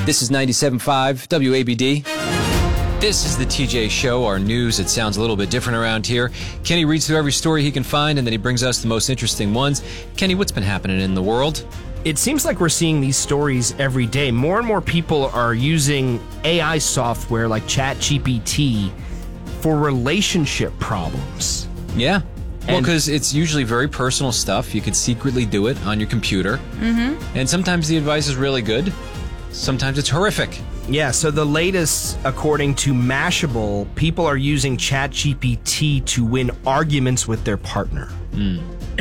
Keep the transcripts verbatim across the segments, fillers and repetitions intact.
This is ninety-seven point five W A B D. This is the T J Show, our news. It sounds a little bit different around here. Kenny reads through every story he can find, and then he brings us the most interesting ones. Kenny, what's been happening in the world? It seems like we're seeing these stories every day. More and more people are using A I software like ChatGPT for relationship problems. Yeah. Well, because it's usually very personal stuff. You could secretly do it on your computer. Mm-hmm. And sometimes the advice is really good. Sometimes it's horrific. Yeah, so the latest, according to Mashable, people are using ChatGPT to win arguments with their partner. Mm.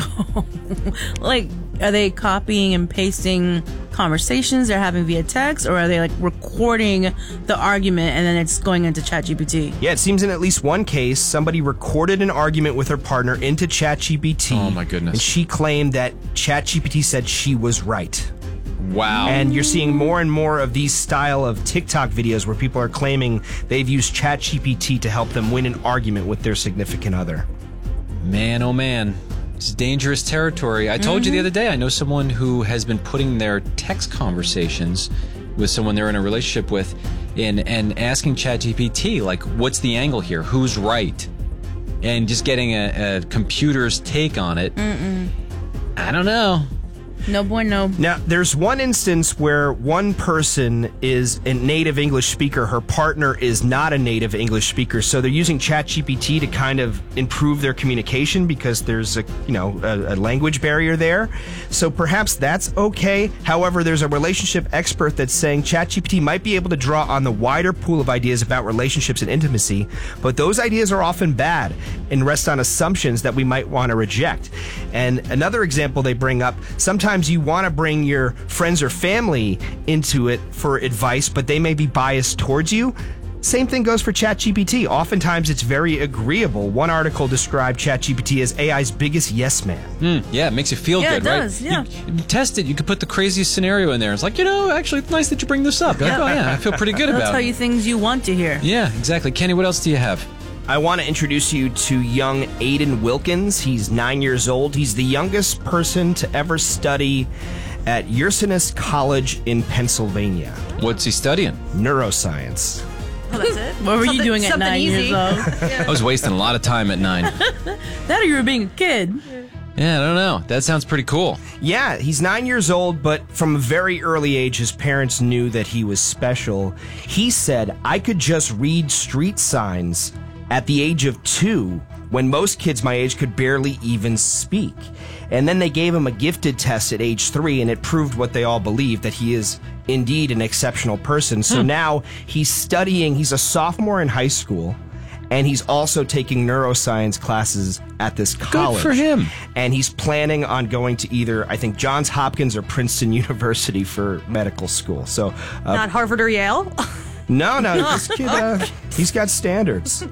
Like, are they copying and pasting conversations they're having via text, or are they like recording the argument and then it's going into ChatGPT? Yeah, it seems in at least one case, somebody recorded an argument with her partner into ChatGPT. Oh my goodness. And she claimed that ChatGPT said she was right. Wow. And you're seeing more and more of these style of TikTok videos where people are claiming they've used ChatGPT to help them win an argument with their significant other. Man, oh man. It's dangerous territory. I told mm-hmm. you the other day, I know someone who has been putting their text conversations with someone they're in a relationship with in and asking ChatGPT, like, what's the angle here? Who's right? And just getting a, a computer's take on it. Mm-mm. I don't know. No boy, no. Now, there's one instance where one person is a native English speaker. Her partner is not a native English speaker. So they're using ChatGPT to kind of improve their communication because there's a, you know, a, a language barrier there. So perhaps that's okay. However, there's a relationship expert that's saying ChatGPT might be able to draw on the wider pool of ideas about relationships and intimacy, but those ideas are often bad and rest on assumptions that we might want to reject. And another example they bring up, sometimes you want to bring your friends or family into it for advice, but they may be biased towards you. Same thing goes for ChatGPT. Oftentimes, it's very agreeable. One article described ChatGPT as A I's biggest yes man. Mm, yeah, it makes you feel yeah, good, it right? does, yeah. You, you test it. You could put the craziest scenario in there. It's like, you know, actually, it's nice that you bring this up. You're like, oh, yeah, I feel pretty good They'll about tell it. you things you want to hear. Yeah, exactly. Kenny, what else do you have? I want to introduce you to young Aiden Wilkins. He's nine years old. He's the youngest person to ever study at Ursinus College in Pennsylvania. What's he studying? Neuroscience. Oh, that's it? What were you Something- doing at something nine easy. years old? I was wasting a lot of time at nine. That or you were being a kid. Yeah, I don't know. That sounds pretty cool. Yeah, he's nine years old, but from a very early age, his parents knew that he was special. He said, I could just read street signs at the age of two, when most kids my age could barely even speak. And then they gave him a gifted test at age three, and it proved what they all believed, that he is indeed an exceptional person. So Hmm. now he's studying, he's a sophomore in high school, and he's also taking neuroscience classes at this college. Good for him. And he's planning on going to either, I think, Johns Hopkins or Princeton University for medical school. So, uh, Not Harvard or Yale? no, no, this kid, uh, he's got standards.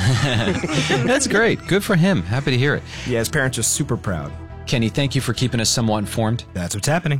That's great. Good for him. Happy to hear it. Yeah, his parents are super proud. Kenny, thank you for keeping us somewhat informed. That's what's happening.